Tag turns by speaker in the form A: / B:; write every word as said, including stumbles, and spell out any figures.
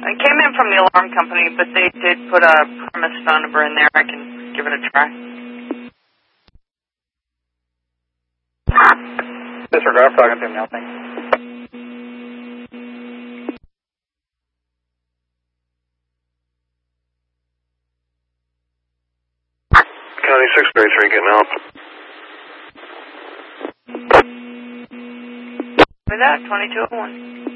A: It came in from the alarm company, but they did put a premise phone number in there. I can give it a try.
B: Disregard, I'm talking to him now, thanks.
C: County six thirty-three getting out.
A: With that, twenty-two oh one.